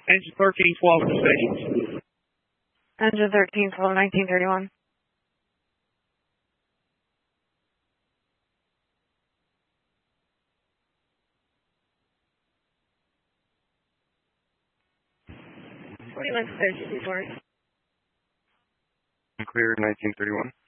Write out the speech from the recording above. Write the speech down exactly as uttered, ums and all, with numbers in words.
Engine thirteen twelve to station. Engine thirteen twelve, nineteen thirty-one. forty-one station report. Clear nineteen thirty-one.